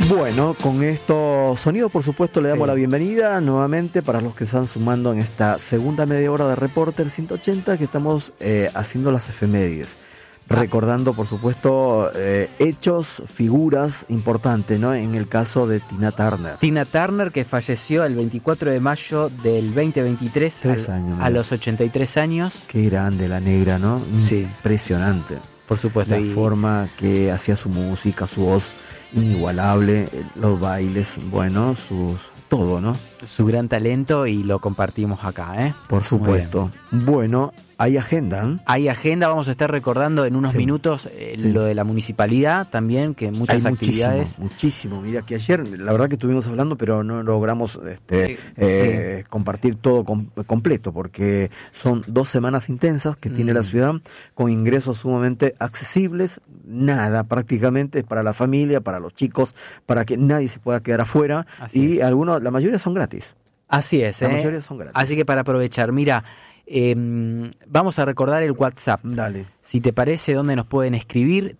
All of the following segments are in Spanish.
Bueno, con estos sonidos, por supuesto, le damos la bienvenida nuevamente para los que se están sumando en esta segunda media hora de Reporter 180 que estamos haciendo las efemérides. Recordando, por supuesto, hechos, figuras importantes, ¿no? En el caso de Tina Turner. Tina Turner, que falleció el 24 de mayo del 2023 a los 83 años. Qué grande la negra, ¿no? Sí. Impresionante. Por supuesto. La forma que hacía su música, su voz inigualable, los bailes, bueno, todo, ¿no? Su gran talento, y lo compartimos acá, ¿eh? Por supuesto. Bueno, hay agenda, ¿eh? Hay agenda, vamos a estar recordando en unos minutos lo de la municipalidad también, que muchas actividades. Muchísimo. Mira que ayer, la verdad que estuvimos hablando, pero no logramos compartir todo completo, porque son 2 semanas intensas que tiene la ciudad, con ingresos sumamente accesibles, nada prácticamente para la familia, para los chicos, para que nadie se pueda quedar afuera. Así es. La mayoría son gratis. Así es, La mayoría son gratis. Así que para aprovechar, mira, vamos a recordar el WhatsApp. Dale. Si te parece, ¿dónde nos pueden escribir?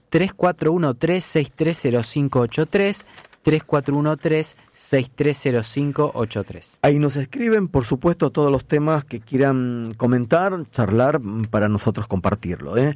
3413-630583, 3413-630583. Ahí nos escriben, por supuesto, todos los temas que quieran comentar, charlar, para nosotros compartirlo, ¿eh?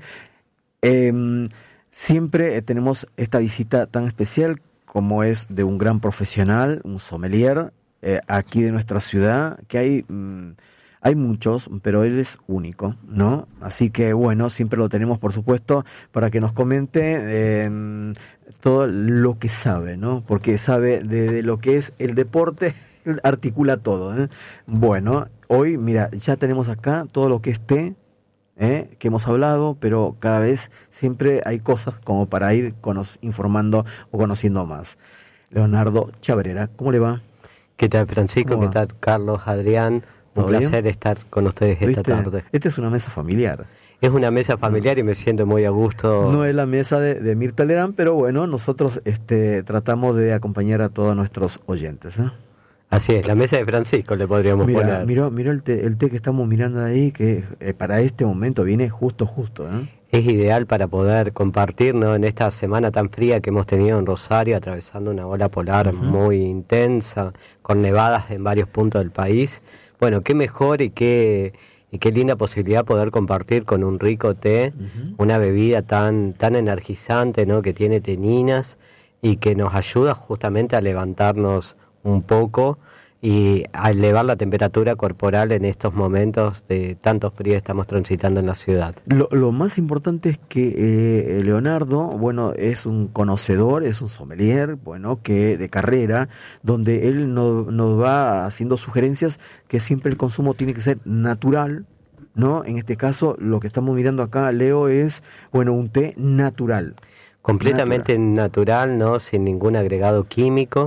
Siempre tenemos esta visita tan especial como es de un gran profesional, un sommelier, aquí de nuestra ciudad, que hay muchos, pero él es único, ¿no? Así que, bueno, siempre lo tenemos, por supuesto, para que nos comente todo lo que sabe, ¿no? Porque sabe de lo que es el deporte, articula todo, ¿eh? Bueno, hoy, mira, ya tenemos acá todo lo que es té, que hemos hablado, pero cada vez siempre hay cosas como para ir informando o conociendo más. Leonardo Chabrera, ¿cómo le va? ¿Qué tal, Francisco? ¿Qué tal, Carlos, Adrián? Un placer estar con ustedes esta tarde. Esta es una mesa familiar. Es una mesa familiar y me siento muy a gusto. No es la mesa de Mirta Lerán, pero bueno, nosotros tratamos de acompañar a todos nuestros oyentes, ¿eh? Así es, la mesa de Francisco le podríamos poner. Mira el té que estamos mirando ahí, que para este momento viene justo, ¿eh? Es ideal para poder compartir, ¿no? En esta semana tan fría que hemos tenido en Rosario, atravesando una ola polar muy intensa, con nevadas en varios puntos del país. Bueno, qué mejor y qué linda posibilidad poder compartir con un rico té, una bebida tan energizante, ¿no? Que tiene teninas y que nos ayuda justamente a levantarnos un poco y a elevar la temperatura corporal en estos momentos de tanto frío que estamos transitando en la ciudad. Lo más importante es que Leonardo, bueno, es un conocedor, es un sommelier, bueno, que de carrera, donde él nos va haciendo sugerencias que siempre el consumo tiene que ser natural, ¿no? En este caso, lo que estamos mirando acá, Leo, es, bueno, un té natural. Completamente natural, ¿no? Sin ningún agregado químico.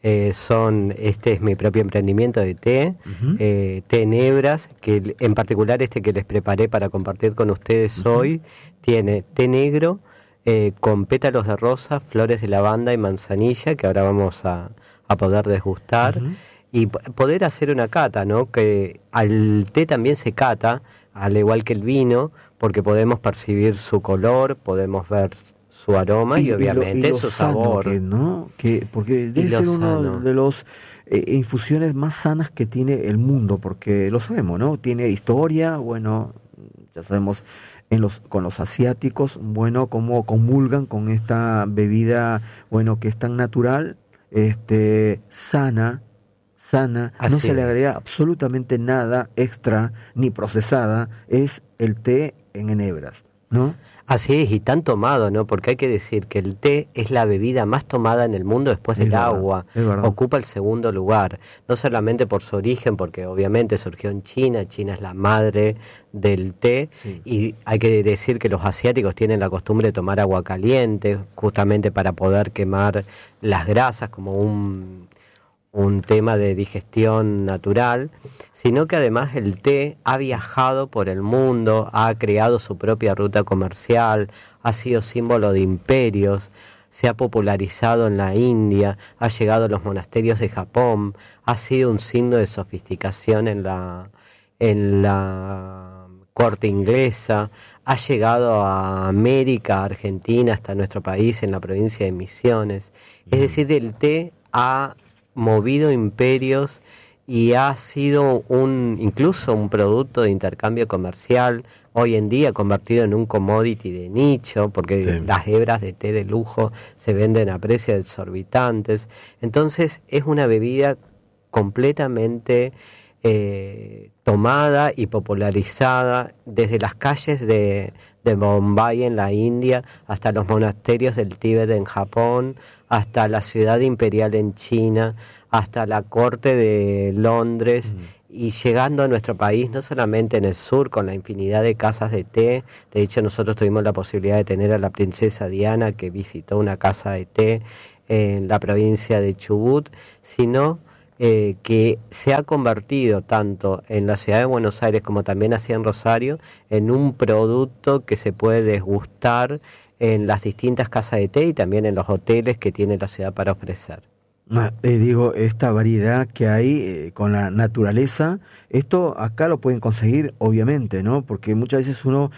Este es mi propio emprendimiento de té, té en hebras, que en particular que les preparé para compartir con ustedes hoy, tiene té negro con pétalos de rosa, flores de lavanda y manzanilla, que ahora vamos a poder degustar, y poder hacer una cata, ¿no? Que al té también se cata, al igual que el vino, porque podemos percibir su color, podemos ver su aroma y obviamente su sabor, porque debe ser uno de los infusiones más sanas que tiene el mundo, porque lo sabemos, ¿no? Tiene historia, bueno, ya sabemos con los asiáticos, bueno, cómo comulgan con esta bebida, bueno, que es tan natural, sana, no se le agrega absolutamente nada extra ni procesada, es el té en enebras, ¿no? Así es, y tan tomado, ¿no? Porque hay que decir que el té es la bebida más tomada en el mundo después del agua. Ocupa el segundo lugar, no solamente por su origen, porque obviamente surgió en China. China es la madre del té, y hay que decir que los asiáticos tienen la costumbre de tomar agua caliente, justamente para poder quemar las grasas, como un tema de digestión natural, sino que además el té ha viajado por el mundo, ha creado su propia ruta comercial, ha sido símbolo de imperios, se ha popularizado en la India, ha llegado a los monasterios de Japón, ha sido un signo de sofisticación en la corte inglesa, ha llegado a América, Argentina, hasta nuestro país, en la provincia de Misiones. Es decir, el té ha movido imperios y ha sido incluso un producto de intercambio comercial, hoy en día convertido en un commodity de nicho, porque las hebras de té de lujo se venden a precios exorbitantes. Entonces es una bebida completamente tomada y popularizada desde las calles de Bombay en la India hasta los monasterios del Tíbet en Japón, hasta la ciudad imperial en China, hasta la corte de Londres, y llegando a nuestro país, no solamente en el sur, con la infinidad de casas de té. De hecho, nosotros tuvimos la posibilidad de tener a la princesa Diana, que visitó una casa de té en la provincia de Chubut, sino que se ha convertido tanto en la ciudad de Buenos Aires como también así en Rosario en un producto que se puede degustar en las distintas casas de té y también en los hoteles que tiene la ciudad para ofrecer. Digo, esta variedad que hay con la naturaleza, esto acá lo pueden conseguir obviamente, ¿no? Porque muchas veces uno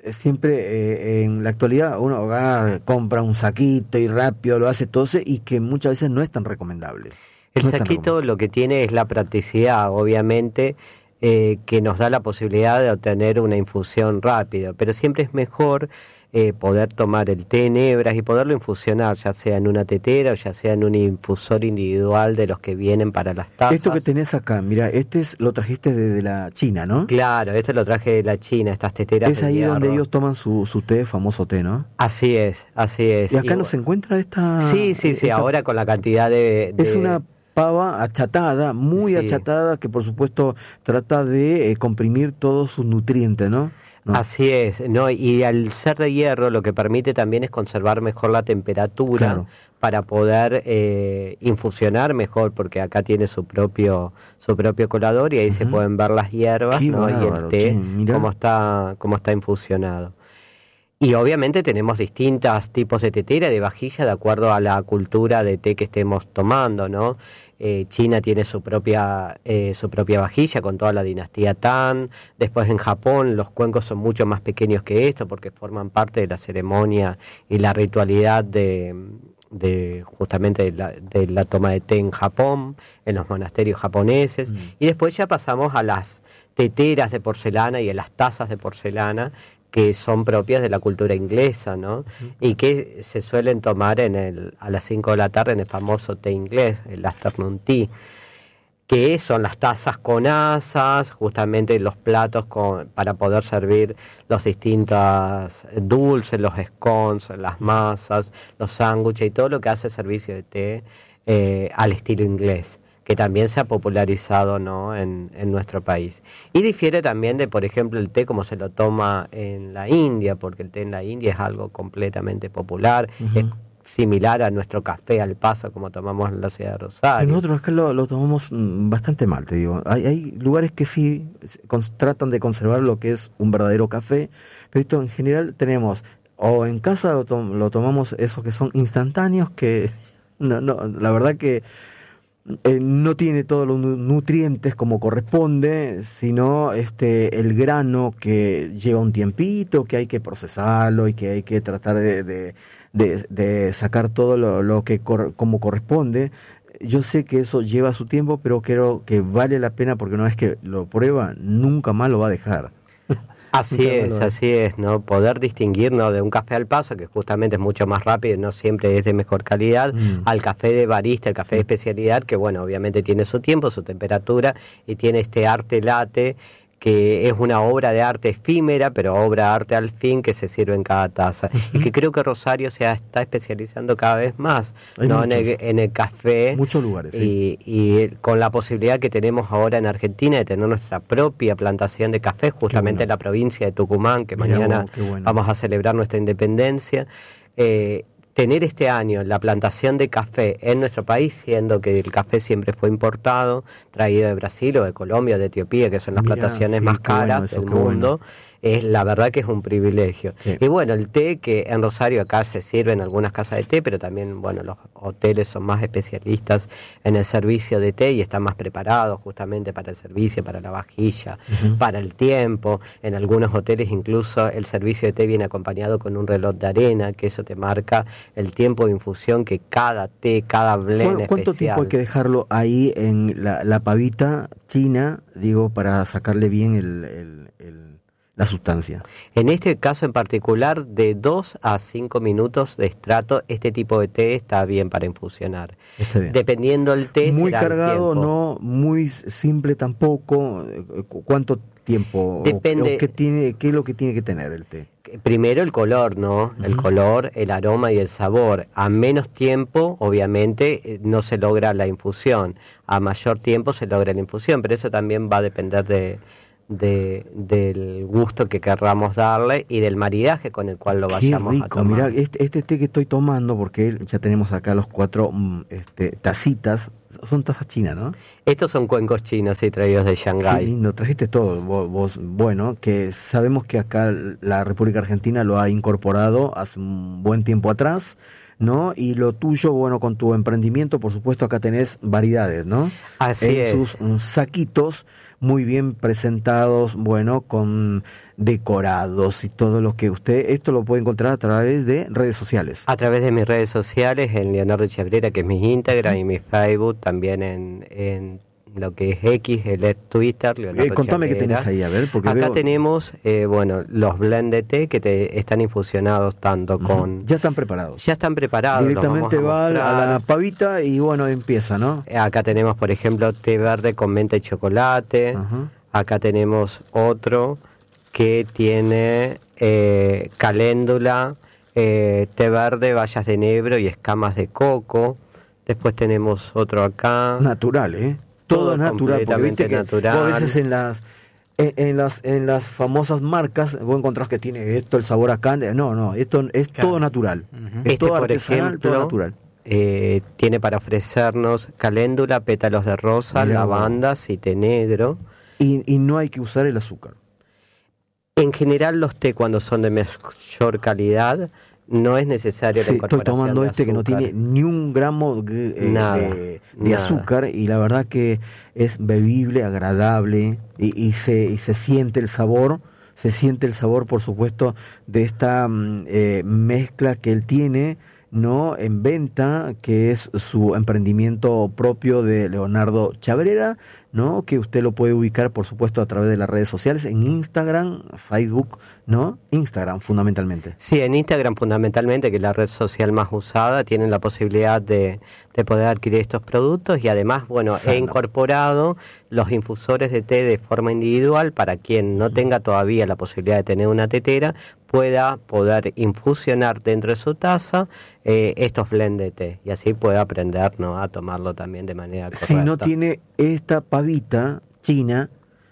siempre en la actualidad uno compra un saquito y rápido lo hace todo y que muchas veces no es tan recomendable. El saquito lo que tiene es la practicidad, obviamente, que nos da la posibilidad de obtener una infusión rápida, pero siempre es mejor poder tomar el té en hebras y poderlo infusionar, ya sea en una tetera o ya sea en un infusor individual de los que vienen para las tazas. Esto que tenés acá, mira, lo trajiste de la China, ¿no? Claro, esto lo traje de la China, estas teteras. Es ahí donde ellos toman su té, famoso té, ¿no? Así es, así es. ¿Y acá no se encuentra esta...? Sí, ahora con la cantidad de... Es una pava achatada, muy achatada, que por supuesto trata de comprimir todos sus nutrientes, ¿no? Así es, ¿no? Y al ser de hierro lo que permite también es conservar mejor la temperatura para poder infusionar mejor, porque acá tiene su propio colador y ahí se pueden ver las hierbas, ¿no? Y el té, cómo está infusionado. Y obviamente tenemos distintos tipos de tetera, de vajilla, de acuerdo a la cultura de té que estemos tomando, ¿no? China tiene su propia vajilla con toda la dinastía Tang. Después en Japón los cuencos son mucho más pequeños que esto porque forman parte de la ceremonia y la ritualidad justamente de la toma de té en Japón, en los monasterios japoneses. Y después ya pasamos a las teteras de porcelana y a las tazas de porcelana, que son propias de la cultura inglesa, ¿no? Y que se suelen tomar a las 5 de la tarde en el famoso té inglés, el afternoon tea, que son las tazas con asas, justamente los platos para poder servir los distintos dulces, los scones, las masas, los sándwiches y todo lo que hace servicio de té al estilo inglés, que también se ha popularizado, ¿no? en nuestro país. Y difiere también de, por ejemplo, el té como se lo toma en la India, porque el té en la India es algo completamente popular, es similar a nuestro café al paso como tomamos en la ciudad de Rosario. Pero nosotros acá lo tomamos bastante mal, te digo. Hay lugares que sí tratan de conservar lo que es un verdadero café, pero esto en general tenemos, o en casa lo tomamos esos que son instantáneos, que no, la verdad que no tiene todos los nutrientes como corresponde, sino el grano que lleva un tiempito, que hay que procesarlo y que hay que tratar de sacar todo lo que como corresponde. Yo sé que eso lleva su tiempo, pero creo que vale la pena porque una vez que lo prueba, nunca más lo va a dejar. Así es, ¿no? Poder distinguir, ¿no? De un café al paso, que justamente es mucho más rápido y no siempre es de mejor calidad, al café de barista, el café de especialidad, que bueno, obviamente tiene su tiempo, su temperatura y tiene este arte latte, que es una obra de arte efímera, pero obra de arte al fin, que se sirve en cada taza. Y que creo que Rosario se está especializando cada vez más, ¿no? en el café. Muchos lugares, y con la posibilidad que tenemos ahora en Argentina de tener nuestra propia plantación de café, justamente en la provincia de Tucumán, que mañana vamos a celebrar nuestra independencia. Tener este año la plantación de café en nuestro país, siendo que el café siempre fue importado, traído de Brasil o de Colombia o de Etiopía, que son las plantaciones más caras del mundo, la verdad que es un privilegio. Sí. Y bueno, el té, que en Rosario acá se sirve en algunas casas de té, pero también, bueno, los hoteles son más especialistas en el servicio de té y están más preparados justamente para el servicio, para la vajilla, para el tiempo. En algunos hoteles incluso el servicio de té viene acompañado con un reloj de arena, que eso te marca el tiempo de infusión que cada té, cada blend ¿Cuánto tiempo hay que dejarlo ahí en la pavita china, digo, para sacarle bien la sustancia? En este caso en particular, de 2 a 5 minutos de estrato, este tipo de té está bien para infusionar. Está bien. Dependiendo del té, muy será cargado, el tiempo. No muy simple tampoco. ¿Cuánto tiempo? Depende. ¿Qué es lo que tiene que tener el té? Primero el color, ¿no? El color, el aroma y el sabor. A menos tiempo, obviamente, no se logra la infusión. A mayor tiempo se logra la infusión, pero eso también va a depender del gusto que querramos darle y del maridaje con el cual lo vayamos a tomar. Mirá, este té que estoy tomando, porque ya tenemos acá los 4 tacitas, son tazas chinas, ¿no? Estos son cuencos chinos y traídos de Shanghái. Qué lindo, trajiste todo vos. Bueno, que sabemos que acá la República Argentina lo ha incorporado hace un buen tiempo atrás, ¿no? Y lo tuyo, bueno, con tu emprendimiento, por supuesto, acá tenés variedades, ¿no? Así es. Sus saquitos muy bien presentados, bueno, con decorados y todo lo que esto lo puede encontrar a través de redes sociales. A través de mis redes sociales, en Leonardo Chabrera, que es mi Instagram, y mi Facebook, también en lo que es X, el Twitter, Leonardo contame Chabrera. Qué tenés ahí, a ver, porque acá tenemos, los blend de té que están infusionados tanto con... Ya están preparados. Ya están preparados. Directamente va a la pavita y bueno, empieza, ¿no? Acá tenemos, por ejemplo, té verde con menta y chocolate. Acá tenemos otro que tiene caléndula, té verde, bayas de enebro y escamas de coco. Después tenemos otro acá. Natural, ¿eh? Todo natural, completamente natural. A veces en las famosas marcas vos encontrás que tiene esto, el sabor acá. No, esto es todo natural. Es todo por artesanal, ejemplo, todo natural. Tiene para ofrecernos caléndula, pétalos de rosa, lavandas y té negro. Y no hay que usar el azúcar. En general los té, cuando son de mayor calidad, no es necesario la incorporación. Estoy tomando de que no tiene ni un gramo de azúcar, y la verdad que es bebible, agradable, y se siente el sabor. Se siente el sabor, por supuesto, de esta mezcla que él tiene, ¿no?, en venta, que es su emprendimiento propio de Leonardo Chabrera, ¿no?, que usted lo puede ubicar, por supuesto, a través de las redes sociales, en Instagram, Facebook, ¿no? Instagram, fundamentalmente. Sí, en Instagram, fundamentalmente, que es la red social más usada, tienen la posibilidad de poder adquirir estos productos, y además, bueno, he incorporado los infusores de té de forma individual para quien no tenga todavía la posibilidad de tener una tetera, pueda poder infusionar dentro de su taza estos blend de té, y así pueda aprender, ¿no?, a tomarlo también de manera correcta. Si no tiene esta pavita china,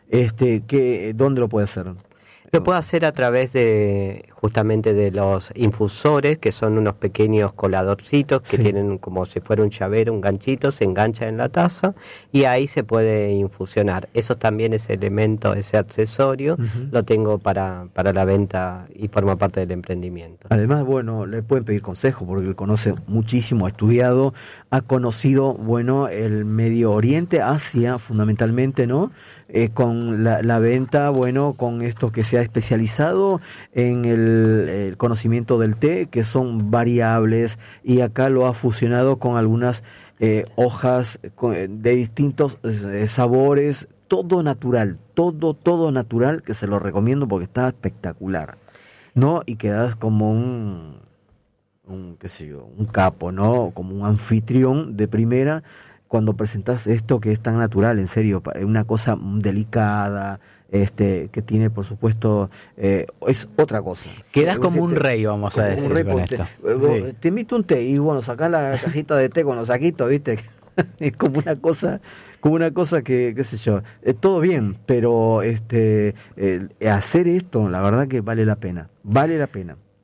¿dónde lo puede hacer? Lo puede hacer a través de justamente de los infusores, que son unos pequeños coladorcitos que tienen como si fuera un llavero, un ganchito, se engancha en la taza y ahí se puede infusionar. Eso también, ese elemento, ese accesorio, lo tengo para la venta y forma parte del emprendimiento. Además, bueno, le pueden pedir consejo porque él conoce muchísimo, ha estudiado, ha conocido, bueno, el Medio Oriente, Asia fundamentalmente, ¿no? Con la venta, bueno, con esto que se ha especializado en el conocimiento del té, que son variables, y acá lo ha fusionado con algunas hojas de distintos sabores, todo natural, todo natural, que se lo recomiendo porque está espectacular, ¿no? Y quedas como un qué sé yo, un capo, ¿no? Como un anfitrión de primera cuando presentas esto que es tan natural, en serio, una cosa delicada, que tiene, por supuesto, es otra cosa. Quedas como un rey, vamos a decir, con esto. Te invito un té y bueno, sacás la cajita de té con los saquitos, ¿viste? Es como una cosa que, qué sé yo, todo bien, pero hacer esto, la verdad que vale la pena.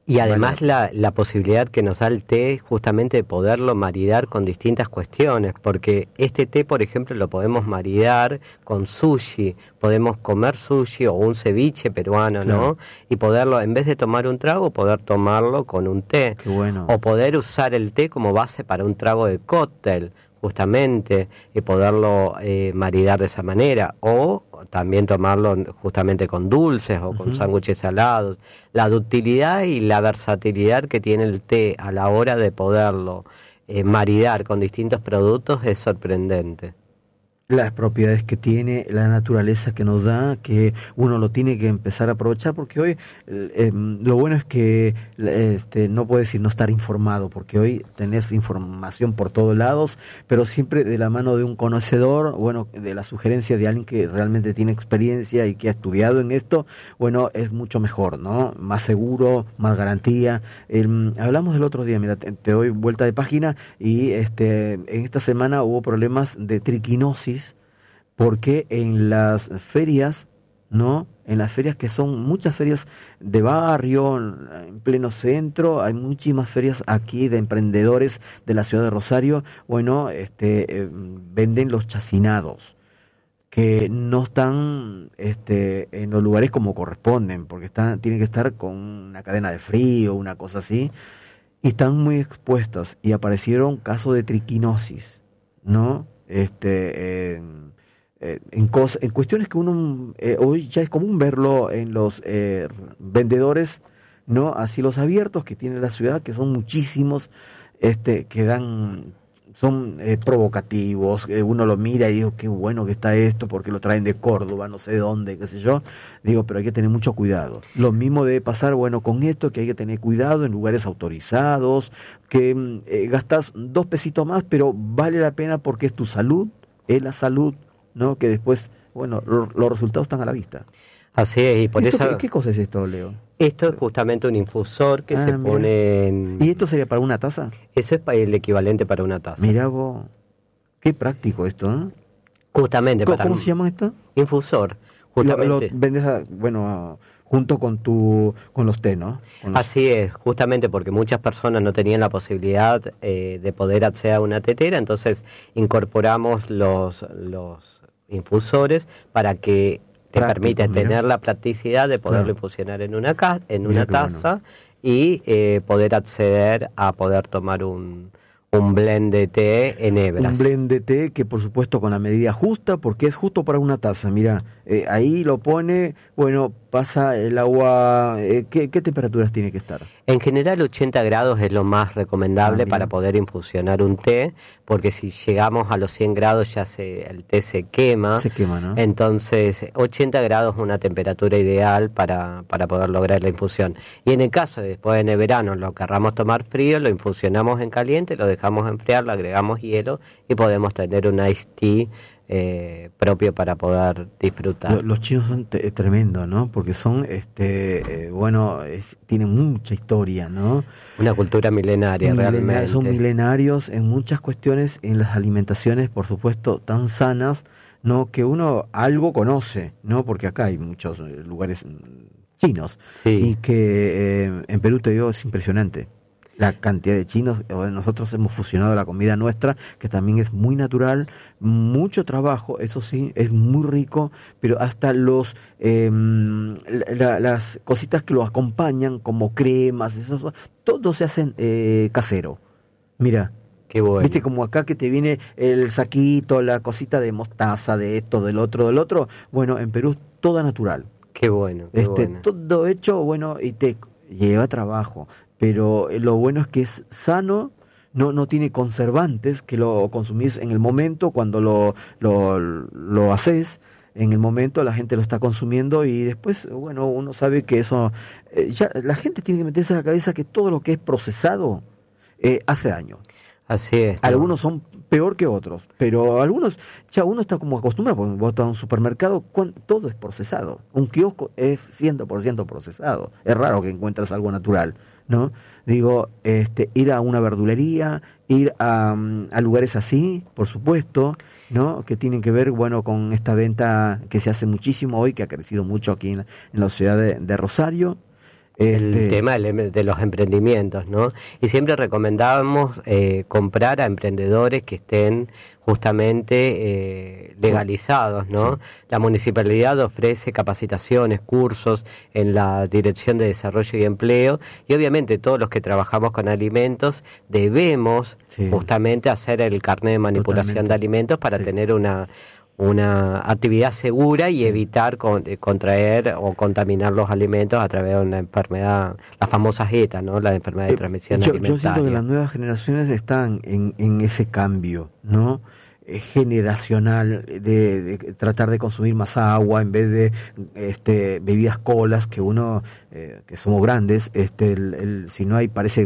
Y además la posibilidad que nos da el té justamente de poderlo maridar con distintas cuestiones, porque este té, por ejemplo, lo podemos maridar con sushi, podemos comer sushi o un ceviche peruano, claro, ¿no? Y poderlo, en vez de tomar un trago, poder tomarlo con un té. Qué bueno. O poder usar el té como base para un trago de cóctel, justamente, y poderlo maridar de esa manera, o también tomarlo justamente con dulces o con sándwiches salados. La ductilidad y la versatilidad que tiene el té a la hora de poderlo maridar con distintos productos es sorprendente. Las propiedades que tiene, la naturaleza que nos da, que uno lo tiene que empezar a aprovechar, porque hoy lo bueno es que no puedes decir no estar informado, porque hoy tenés información por todos lados, pero siempre de la mano de un conocedor, bueno, de la sugerencia de alguien que realmente tiene experiencia y que ha estudiado en esto, bueno, es mucho mejor, ¿no? Más seguro, más garantía. Hablamos del otro día, mira, te doy vuelta de página, y en esta semana hubo problemas de triquinosis, porque en las ferias, ¿no? En las ferias, que son muchas ferias de barrio, en pleno centro, hay muchísimas ferias aquí de emprendedores de la ciudad de Rosario, bueno, venden los chacinados, que no están en los lugares como corresponden, porque tienen que estar con una cadena de frío, una cosa así, y están muy expuestas, y aparecieron casos de triquinosis, ¿no? En cuestiones que uno hoy ya es común verlo en los vendedores, ¿no? Así los abiertos que tiene la ciudad, que son muchísimos, son provocativos. Uno lo mira y digo, qué bueno que está esto, porque lo traen de Córdoba, no sé de dónde, qué sé yo. Digo, pero hay que tener mucho cuidado. Lo mismo debe pasar, bueno, con esto, que hay que tener cuidado en lugares autorizados, que gastas 2 pesitos más, pero vale la pena porque es tu salud, es la salud, ¿no? Que después, bueno, los resultados están a la vista. Así es, y por eso... ¿Qué cosa es esto, Leo? Esto es justamente un infusor que se pone en... ¿Y esto sería para una taza? Eso es el equivalente para una taza. Mirá vos, qué práctico esto, ¿no? Justamente para... ¿Cómo se llama esto? Infusor, justamente. Lo vendes, junto con los té, ¿no? Así es, justamente porque muchas personas no tenían la posibilidad de poder acceder a una tetera, entonces incorporamos los infusores para que te permite tener la practicidad de poderlo infusionar en una taza, y poder acceder a poder tomar un blend de té en hebras. Un blend de té que, por supuesto, con la medida justa, porque es justo para una taza. Mira, ahí lo pone, bueno, pasa el agua. ¿Qué temperaturas tiene que estar? En general 80 grados es lo más recomendable para poder infusionar un té, porque si llegamos a los 100 grados ya el té se quema. Se quema, ¿no? Entonces 80 grados es una temperatura ideal para poder lograr la infusión. Y en el caso de después en el verano lo querramos tomar frío, lo infusionamos en caliente, lo dejamos enfriar, le agregamos hielo y podemos tener un iced tea propio para poder disfrutar. Los chinos son tremendos, ¿no? Porque son, tienen mucha historia, ¿no? Una cultura milenaria, realmente. Son milenarios en muchas cuestiones, en las alimentaciones, por supuesto, tan sanas, ¿no? Que uno algo conoce, ¿no? Porque acá hay muchos lugares chinos, y que en Perú, te digo, es impresionante la cantidad de chinos. Nosotros hemos fusionado la comida nuestra, que también es muy natural, mucho trabajo, eso sí, es muy rico, pero hasta las cositas que lo acompañan, como cremas, todo se hacen casero. Mira, qué bueno. Viste, como acá que te viene el saquito, la cosita de mostaza, de esto, del otro. Bueno, en Perú es todo natural. Qué bueno, bueno. Todo hecho, bueno, y te lleva trabajo, pero lo bueno es que es sano, no tiene conservantes, que lo consumís en el momento, cuando lo haces, en el momento la gente lo está consumiendo, y después, bueno, uno sabe que eso, ya la gente tiene que meterse en la cabeza que todo lo que es procesado hace daño. Así es. Algunos son peor que otros, pero algunos, ya uno está como acostumbrado, porque vos estás en un supermercado, todo es procesado. Un kiosco es 100% procesado. Es raro que encuentres algo natural, ¿no? Digo, ir a una verdulería, ir a lugares así, por supuesto, ¿no? Que tienen que ver, bueno, con esta venta que se hace muchísimo hoy, que ha crecido mucho aquí en la ciudad de Rosario. El tema de los emprendimientos, ¿no? Y siempre recomendábamos comprar a emprendedores que estén justamente legalizados, ¿no? Sí. La municipalidad ofrece capacitaciones, cursos en la Dirección de Desarrollo y Empleo, y obviamente todos los que trabajamos con alimentos debemos justamente hacer el carnet de manipulación de alimentos para tener una actividad segura y evitar contraer o contaminar los alimentos a través de una enfermedad, la famosa ETA, ¿no? La enfermedad de transmisión alimentaria. Yo siento que las nuevas generaciones están en ese cambio, ¿no? Generacional de tratar de consumir más agua en vez de bebidas colas que uno que somos grandes, si no hay, parece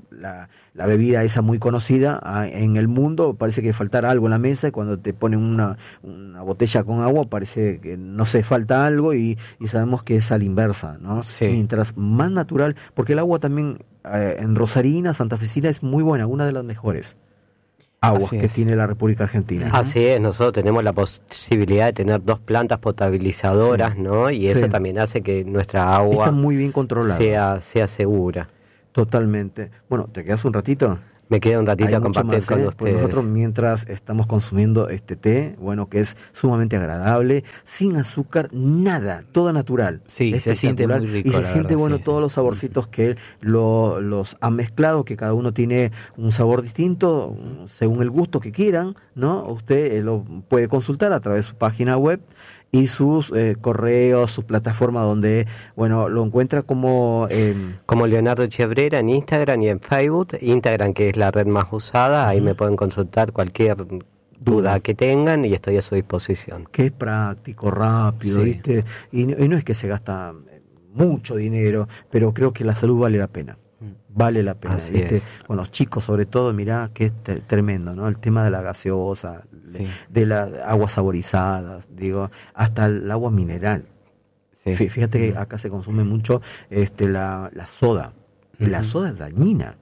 la bebida esa muy conocida en el mundo, parece que faltará algo en la mesa, y cuando te ponen una botella con agua parece que no se falta algo, y sabemos que es a la inversa, ¿no? Sí. Mientras más natural, porque el agua también en Rosarina, santafesina, es muy buena, una de las mejores aguas que tiene la República Argentina. Así es, nosotros tenemos la posibilidad de tener 2 plantas potabilizadoras, ¿no? Y eso también hace que nuestra agua está muy bien controlada, sea segura. Totalmente. Bueno, ¿te quedas un ratito? Me queda un ratito a compartir con ustedes. Pues nosotros, mientras estamos consumiendo este té, bueno, que es sumamente agradable, sin azúcar, nada, todo natural. Sí, se siente muy rico. Y se siente, bueno, todos los saborcitos que los han mezclado, que cada uno tiene un sabor distinto, según el gusto que quieran, ¿no? Usted lo puede consultar a través de su página web y sus correos, sus plataformas, donde, bueno, lo encuentra como Leonardo Chebrera en Instagram y en Facebook. Instagram, que es la red más usada, ahí me pueden consultar cualquier duda que tengan y estoy a su disposición. Que es práctico, rápido, ¿viste? Y no es que se gasta mucho dinero, pero creo que la salud vale la pena. Vale la pena, ¿viste? Con los chicos sobre todo, mirá que es tremendo, ¿no? El tema de la gaseosa, de las aguas saborizadas, digo, hasta el agua mineral. Fíjate que acá se consume mucho la soda, y la soda es dañina.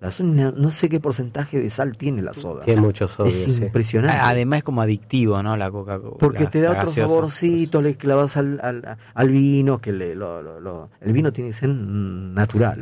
No sé qué porcentaje de sal tiene la soda. Tiene mucho sodio. Es impresionante. Además es como adictivo, ¿no? La Coca-Cola. Porque te da otro saborcito, le clavas al vino, que el vino tiene que ser natural.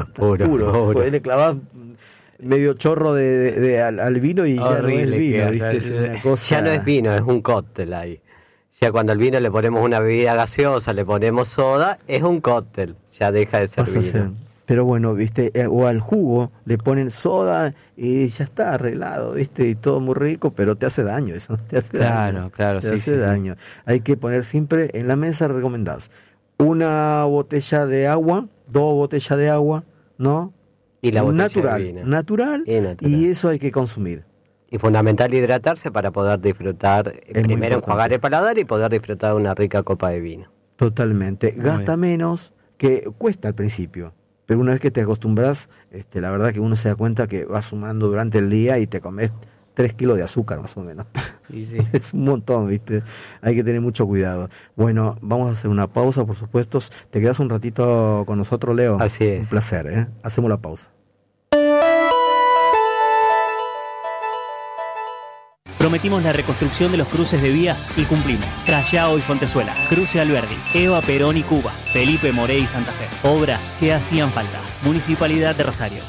Puro. Pues le clavas medio chorro al vino y horrible, ya no es vino, ¿viste? Es una cosa... Ya no es vino, es un cóctel ahí. Ya cuando al vino le ponemos una bebida gaseosa, le ponemos soda, es un cóctel. Ya deja de ser vino. Pero bueno, ¿viste? O al jugo le ponen soda y ya está arreglado, ¿viste? Y todo muy rico, pero te hace daño eso. Te hace daño. Te hace daño. Hay que poner siempre en la mesa, recomendás una botella de agua, 2 botellas de agua, ¿no? Y la botella de vino. Natural, y eso hay que consumir. Y fundamental hidratarse para poder disfrutar, primero enjuagar el paladar y poder disfrutar de una rica copa de vino. Totalmente. Gasta menos, que cuesta al principio. Pero una vez que te acostumbras, la verdad que uno se da cuenta que vas sumando durante el día y te comes 3 kilos de azúcar más o menos. Sí. Es un montón, ¿viste? Hay que tener mucho cuidado. Bueno, vamos a hacer una pausa, por supuesto. ¿Te quedas un ratito con nosotros, Leo? Así es. Un placer, ¿eh? Hacemos la pausa. Prometimos la reconstrucción de los cruces de vías y cumplimos. Callao y Fontezuela, Cruce Alberdi, Eva Perón y Cuba, Felipe Morey y Santa Fe. Obras que hacían falta. Municipalidad de Rosario.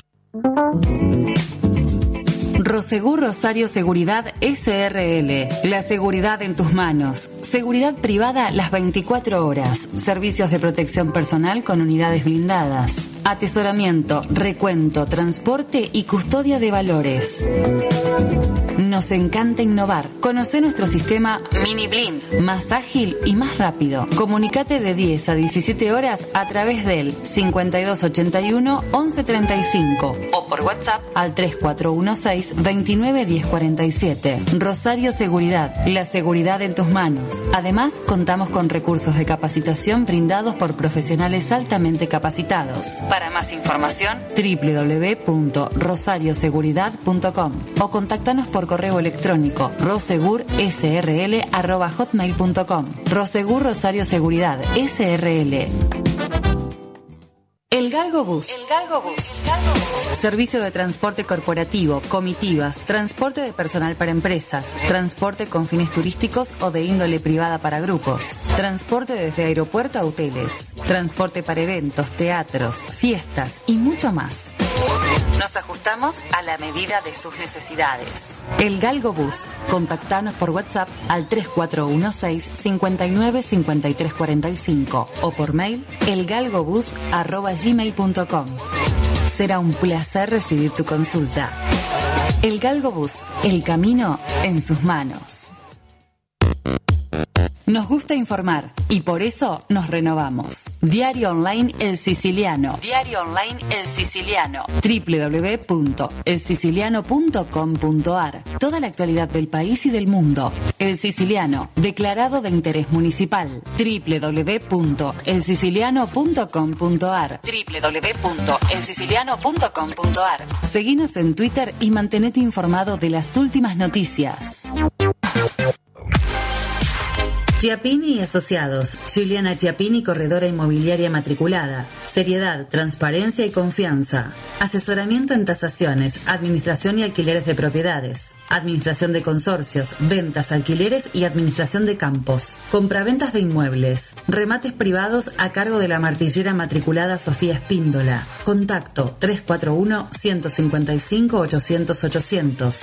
Rosegur Rosario Seguridad SRL. La seguridad en tus manos. Seguridad privada las 24 horas. Servicios de protección personal con unidades blindadas. Atesoramiento, recuento, transporte y custodia de valores. Nos encanta innovar. Conoce nuestro sistema Mini Blind, más ágil y más rápido. Comunicate de 10 a 17 horas a través del 5281 1135 o por WhatsApp al 3416 29 1047. Rosario Seguridad, la seguridad en tus manos. Además, contamos con recursos de capacitación brindados por profesionales altamente capacitados. Para más información, www.rosarioseguridad.com o contáctanos por correo electrónico rosegursrl@hotmail.com. Rosegur Rosario Seguridad SRL. El Galgo Bus. Servicio de transporte corporativo, comitivas, transporte de personal para empresas, transporte con fines turísticos o de índole privada para grupos, transporte desde aeropuerto a hoteles, transporte para eventos, teatros, fiestas y mucho más. Nos ajustamos a la medida de sus necesidades. El Galgo Bus. Contactanos por WhatsApp al 3416-595345 o por mail elgalgobus@gmail.com. Será un placer recibir tu consulta. El Galgo Bus. El camino en sus manos. Nos gusta informar y por eso nos renovamos. Diario Online El Siciliano. www.elsiciliano.com.ar. Toda la actualidad del país y del mundo. El Siciliano, declarado de interés municipal. www.elsiciliano.com.ar. www.elsiciliano.com.ar. Seguinos en Twitter y mantenete informado de las últimas noticias. Chiappini y Asociados. Juliana Chiappini, corredora inmobiliaria matriculada. Seriedad, transparencia y confianza. Asesoramiento en tasaciones, administración y alquileres de propiedades. Administración de consorcios, ventas, alquileres y administración de campos. Compraventas de inmuebles. Remates privados a cargo de la martillera matriculada Sofía Espíndola. Contacto 341-155-800-800.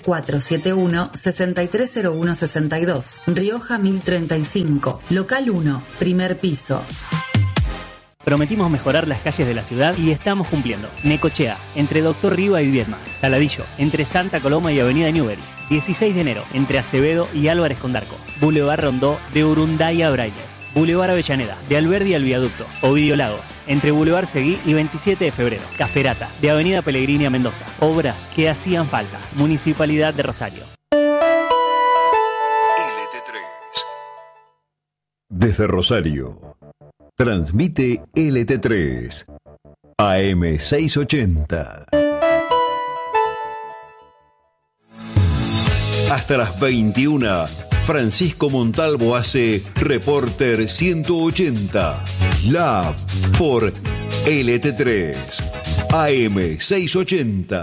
3471-630162. Rioja 1035. Local 1. Primer piso. Prometimos mejorar las calles de la ciudad y estamos cumpliendo. Necochea, entre Doctor Riva y Viedma. Saladillo, entre Santa Coloma y Avenida Newbery. 16 de enero, entre Acevedo y Álvarez Condarco. Boulevard Rondó, de Urunday a Braille. Boulevard Avellaneda, de Alberdi al Viaducto. Ovidio Lagos, entre Boulevard Seguí y 27 de febrero. Caferata, de Avenida Pellegrini a Mendoza. Obras que hacían falta. Municipalidad de Rosario. LT3. Desde Rosario. Transmite LT3 AM 680. Hasta las 21, Francisco Montalvo hace Reporter 180 Lab por LT3 AM 680.